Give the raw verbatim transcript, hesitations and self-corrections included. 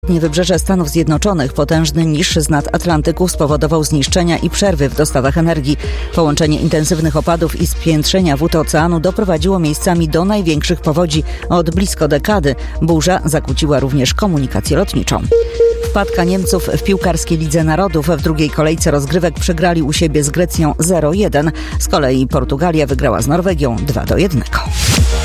Wybrzeże Stanów Zjednoczonych potężny niż z nad Atlantyku spowodował zniszczenia i przerwy w dostawach energii. Połączenie intensywnych opadów i spiętrzenia wód oceanu doprowadziło miejscami do największych powodzi od blisko dekady. Burza zakłóciła również komunikację lotniczą. Wpadka Niemców w piłkarskiej Lidze Narodów. W drugiej kolejce rozgrywek przegrali u siebie z Grecją zero jeden. Z kolei Portugalia wygrała z Norwegią dwa do jednego.